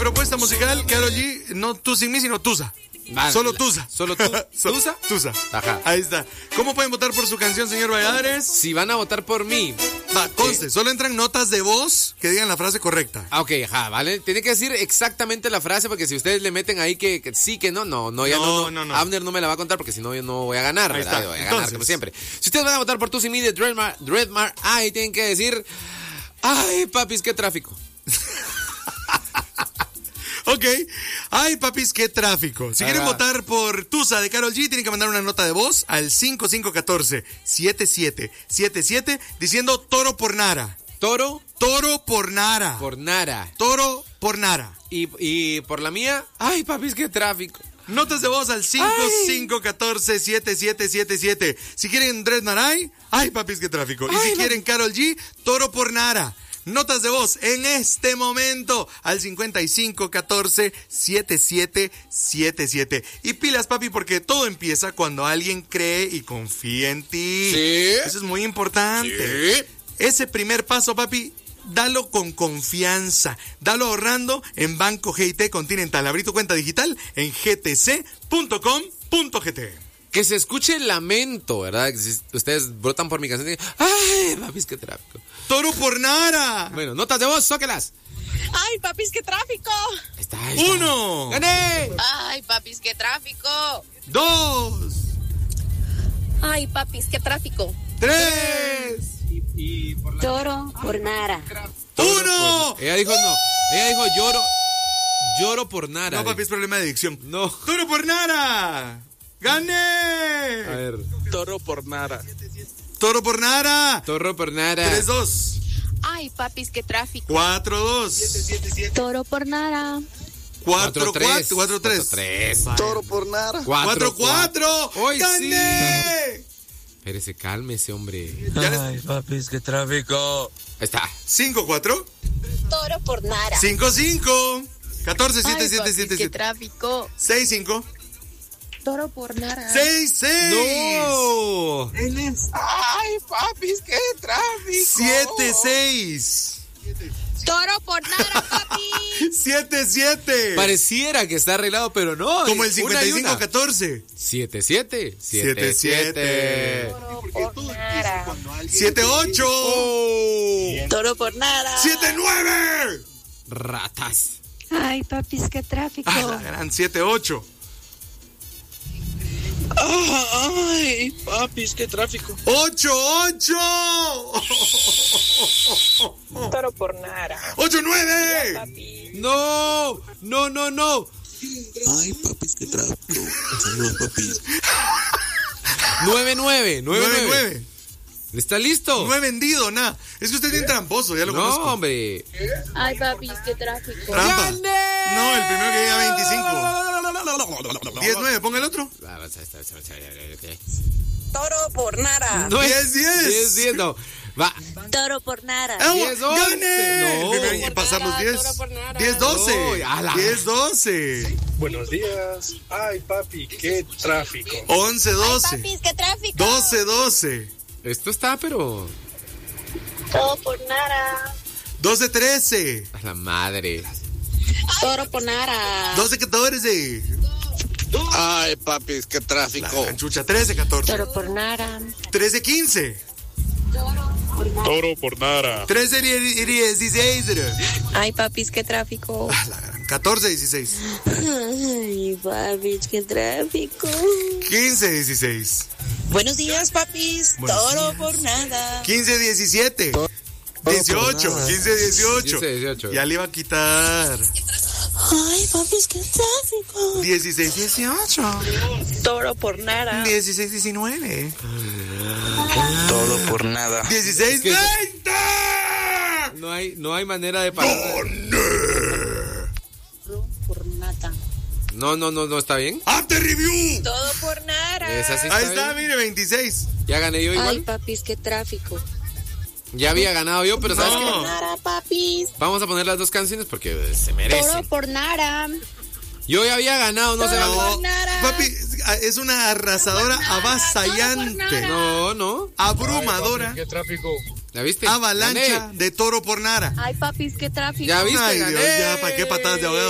propuesta musical, Karol G, no Tú Sin Mí, sino Tusa. Vale, Solo Tusa. ¿Solo tú? ¿Tusa? Tusa. Ajá. Ahí está. ¿Cómo pueden votar por su canción, señor Valladares? Si van a votar por mí. Va, conste, solo entran notas de voz que digan la frase correcta. Ah, ok, ajá, vale. Tiene que decir exactamente la frase porque si ustedes le meten ahí que sí, que no. No. Abner no me la va a contar porque si no yo no voy a ganar, Ahí ¿verdad? está. Yo voy a Entonces, ganar como siempre. Si ustedes van a votar por Tú Sin Mí de Dreadmar, ahí tienen que decir, ay, papis, qué tráfico. Ok. Ay, papis, qué tráfico. Si quieren votar por Tusa de Karol G, tienen que mandar una nota de voz al 5514-7777 diciendo Toro por Nara. Toro por Nara. por Nara. Toro por Nara. Y por la mía, ay, papis, qué tráfico. Notas de voz al 5514-7777. Si quieren Dreadmar, ay, papis, qué tráfico. Y si quieren Karol G, Toro por Nara. Notas de voz en este momento al 5514-7777. Y pilas, papi, porque todo empieza cuando alguien cree y confía en ti. Sí. Eso es muy importante. Sí. Ese primer paso, papi, dalo con confianza. Dalo ahorrando en Banco GIT Continental. Abrí tu cuenta digital en gtc.com.gt. Que se escuche el lamento, ¿verdad? Que si ustedes votan por mi canción, digan, ay, papis, qué tráfico. Toro por Nara. Bueno, notas de voz, zóquelas. ¡Ay, papis, qué tráfico! Ahí está. 1. ¡Gané! ¡Ay, papis, qué tráfico! 2. ¡Ay, papis, qué tráfico! 3. Toro por Nara. 1. Ella dijo no. Ella dijo lloro por Nara. No, papi, es problema de adicción. No. Toro por Nara. ¡Gané! A ver. Toro por Nara. Toro por Nara. Toro por Nara. 3-2. ¡Ay, papis, qué tráfico! 4-2. Toro por Nara. 4-3. 4-3. Toro por Nara. 4-4. ¡Hoy ¡Gané! Espérese, cálmese, hombre. Ay, papis, qué tráfico. Ahí está. 5-4. ¡Toro por Nara! 5-5. 14-7-7-7-7. ¡Ay, papis, qué tráfico! 6-5. ¡Toro por Nara! 6-6. ¡No! Ay, papis, qué tráfico. 7-6. ¡Toro por Nara, papi! 7-7. Pareciera que está arreglado, pero no. Como el Una y una. 55-14. 7-7. 7-7. ¡Toro por Nara! 7-8. ¡Toro por Nara! 7-9. Ratas. Ay, papis, qué tráfico. La gran 7-8. Ay, papis, qué tráfico. 8-8. ¡Toro por Nara! 8-9. Papi. No. Ay, papis, qué tráfico. Saludos, papis. 9-9. 9-9. ¿Está listo? No he vendido nada. Es que usted es bien tramposo, ya lo No, conozco. hombre. ¡Ay, papis, qué tráfico! Trampa. ¡Gané! No, el primero que llega a 25. 10-9, ponga el otro. ¡Toro por Nara! No, 10-10. 10, no. Va. Toro por Nara. ¡Ah, 10-11. ¡Gané! No. El primero en pasar los 10. Toro por Nara. 10-12. No, ala. 10-12. Buenos días. Ay, papi, qué tráfico. 11-12. ¡Papis, qué tráfico! 12-12. Esto está, pero... ¡Toro por Nara! 12-13. A la madre. ¡Toro por Nara! 12-14. Ay, papis, qué La tráfico. canchucha. 13-14. Toro por Nara. 13-15. Toro por Nara. 13-16. ¡Ay, papis, qué tráfico! La gran 14-16. Ay, papis, qué tráfico. 15-16. Buenos días, papis. Buenos Toro días. por nada. 15-17. 18. 15-18. 15-18. Ya le iba a quitar. Ay, papis, qué tráfico. 16-18. Toro por nada. 16-19. Todo por nada. 16-20. No hay manera de parar. Por nata. No, ¿está bien? ¡After review! Todo por nada. Esa sí Ahí está está, bien. mire, 26. Ya gané yo Ay, igual. papis, qué tráfico. Ya había ganado yo, pero ¿sabes No. qué? Por nada, papis. Vamos a poner las dos canciones porque se merecen. Toro por nada. Yo ya había ganado, no se Toro vale. por nada. Papi, es una arrasadora avasallante, No. abrumadora, Qué tráfico. ¿La viste? avalancha Gané. de Toro por Nara. Ay, papis, qué tráfico. Ya viste, Ay, gané. Dios, ya, ¿para qué patadas de ahogado?